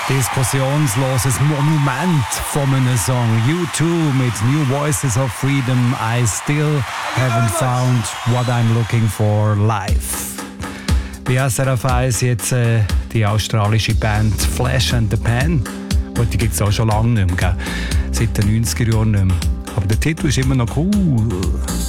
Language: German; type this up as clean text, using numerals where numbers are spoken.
Diskussionsloses Monument von einem Song. U2 mit New Voices of Freedom. I still haven't found what I'm looking for live. Bei SRF 1 jetzt die australische Band Flash and the Pan. Und die gibt es auch schon lange nicht mehr, seit den 90er Jahren nicht mehr. Aber der Titel ist immer noch cool.